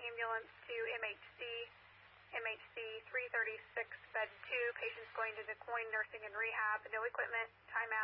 ambulance to MHC 336, bed 2. Patients going to Des Moines Nursing and Rehab. No equipment. Timeout.